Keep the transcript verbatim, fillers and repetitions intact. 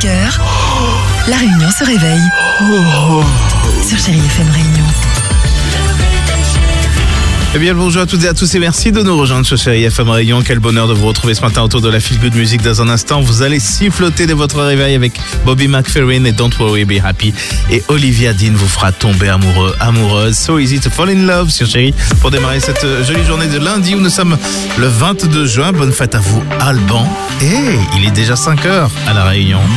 heures, la Réunion se réveille. Sur Chérie F M Réunion. Eh bien, bonjour à toutes et à tous et merci de nous rejoindre sur Chérie F M Réunion. Quel bonheur de vous retrouver ce matin autour de la Feel Good Music. Dans un instant, vous allez siffloter dès votre réveil avec Bobby McFerrin et Don't Worry Be Happy. Et Olivia Dean vous fera tomber amoureux, amoureuse. So Easy to Fall in Love sur Chérie pour démarrer cette jolie journée de lundi où nous sommes le vingt-deux juin. Bonne fête à vous, Alban. Et il est déjà cinq heures à la Réunion.